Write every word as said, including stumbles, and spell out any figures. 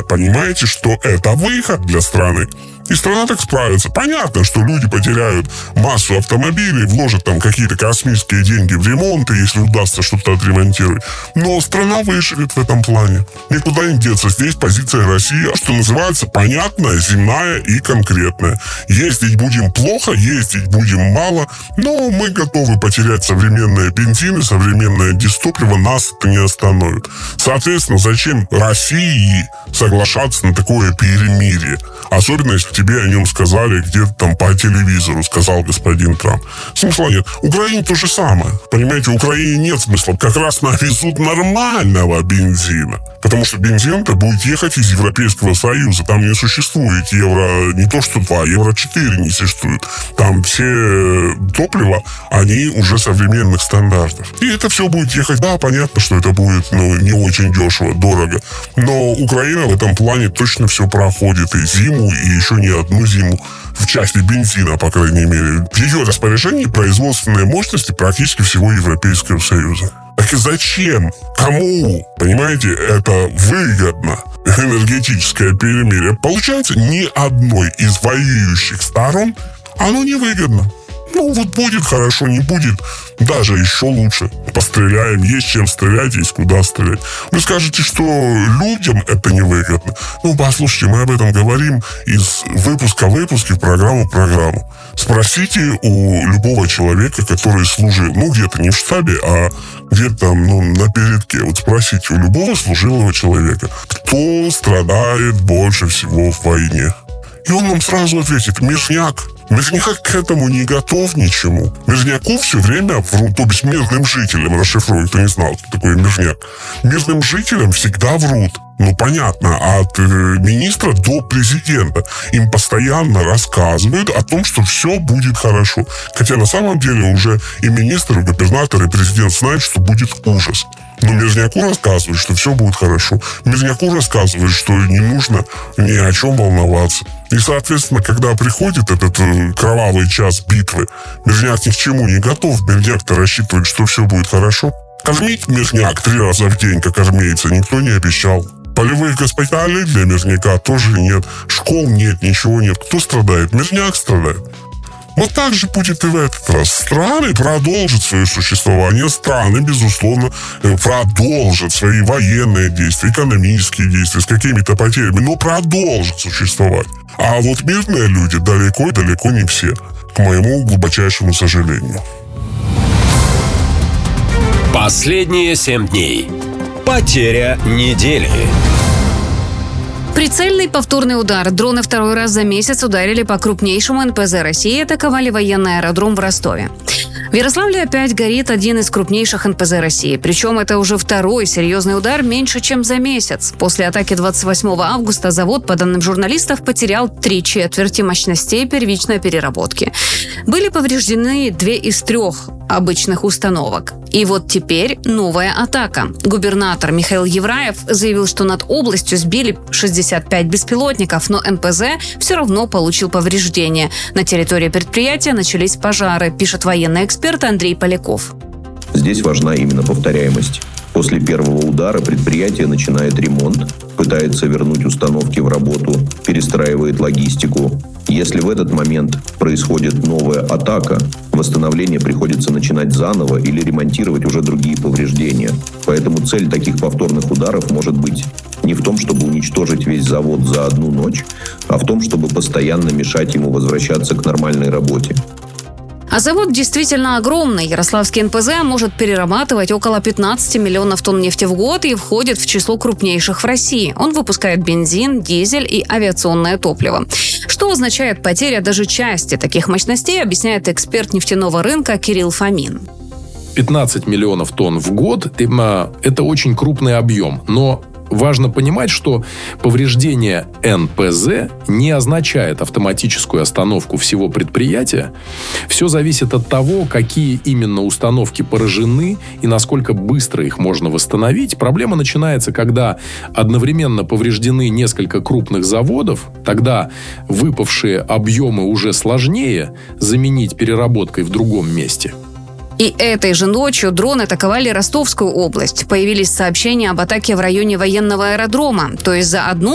понимаете, что это выход для страны. И страна так справится. Понятно, что люди потеряют массу автомобилей, вложат там какие-то космические деньги в ремонт, и если удастся что-то отремонтировать. Но страна выживет в этом плане. Никуда не деться. Здесь позиция России, что называется, понятная, земная и конкретная. Ездить будем плохо, ездить будем мало, но мы готовы потерять современные бензины, современное дистопливо, нас это не остановит. Соответственно, зачем России соглашаться на такое перемирие? Особенно, если тебе о нем сказали где-то там по телевизору, сказал господин Трамп. Смысла нет. Украине то же самое. Понимаете, Украине нет смысла. Как раз навезут нормального бензина. Потому что бензин-то будет ехать из Европейского Союза. Там не существует евро, не то что два, евро четыре не существует. Там все топлива, они уже современных стандартов. И это все будет ехать. Да, понятно, что это будет, ну, не очень дешево, дорого. Но Украина в этом плане точно все проходит. И зиму, и еще не одну зиму. В части бензина, по крайней мере. В ее распоряжении производственные мощности практически всего Европейского Союза. Так и зачем? Кому? Понимаете, это выгодно. Энергетическое перемирие. Получается, ни одной из воюющих сторон оно не выгодно. Ну, вот будет хорошо, не будет, даже еще лучше. Постреляем, есть чем стрелять, есть куда стрелять. Вы скажете, что людям это невыгодно. Ну, послушайте, мы об этом говорим из выпуска в выпуске, в программу в программу. Спросите у любого человека, который служил, ну, где-то не в штабе, а где-то там, ну, на передке. Вот спросите у любого служилого человека, кто страдает больше всего в войне. И он нам сразу ответит: мирняк. Мирняк к этому не готов ничему. Мирняку все время врут, то есть мирным жителям, расшифрую, кто не знал, кто такой мирняк. Мирным жителям всегда врут. Ну, понятно, от э, министра до президента. Им постоянно рассказывают о том, что все будет хорошо. Хотя на самом деле уже и министр, и губернатор, и президент знают, что будет ужас. Но Мирняку рассказывают, что все будет хорошо. Мирняку рассказывают, что не нужно ни о чем волноваться. И, соответственно, когда приходит этот э, кровавый час битвы, Мирняк ни к чему не готов. Мирняк-то рассчитывает, что все будет хорошо. Кормить Мирняк три раза в день, как армейца, никто не обещал. Полевых госпиталей для Мирняка тоже нет. Школ нет, ничего нет. Кто страдает? Мирняк страдает. Вот так же будет и в этот раз. Страны продолжат свое существование. Страны, безусловно, продолжат свои военные действия, экономические действия с какими-то потерями, но продолжат существовать. А вот мирные люди далеко и далеко не все. К моему глубочайшему сожалению. Последние семь дней. Потеря недели. Прицельный повторный удар. Дроны второй раз за месяц ударили по крупнейшему эн пэ зэ России и атаковали военный аэродром в Ростове. В Ярославле опять горит один из крупнейших эн пэ зэ России. Причем это уже второй серьезный удар меньше, чем за месяц. После атаки двадцать восьмого августа завод, по данным журналистов, потерял три четверти мощностей первичной переработки. Были повреждены две из трех обычных установок. И вот теперь новая атака. Губернатор Михаил Евраев заявил, что над областью сбили шестьдесят пять беспилотников, но эн пэ зэ все равно получил повреждения. На территории предприятия начались пожары, пишет военный эксперт Андрей Поляков. Здесь важна именно повторяемость. После первого удара предприятие начинает ремонт, пытается вернуть установки в работу, перестраивает логистику. Если в этот момент происходит новая атака, восстановление приходится начинать заново или ремонтировать уже другие повреждения. Поэтому цель таких повторных ударов может быть не в том, чтобы уничтожить весь завод за одну ночь, а в том, чтобы постоянно мешать ему возвращаться к нормальной работе. А завод действительно огромный. Ярославский эн пэ зэ может перерабатывать около пятнадцать миллионов тонн нефти в год и входит в число крупнейших в России. Он выпускает бензин, дизель и авиационное топливо. Что означает потеря даже части таких мощностей, объясняет эксперт нефтяного рынка Кирилл Фомин. пятнадцать миллионов тонн в год – это очень крупный объем, но важно понимать, что повреждение эн пэ зэ не означает автоматическую остановку всего предприятия. Все зависит от того, какие именно установки поражены и насколько быстро их можно восстановить. Проблема начинается, когда одновременно повреждены несколько крупных заводов. Тогда выпавшие объемы уже сложнее заменить переработкой в другом месте. И этой же ночью дроны атаковали Ростовскую область. Появились сообщения об атаке в районе военного аэродрома. То есть за одну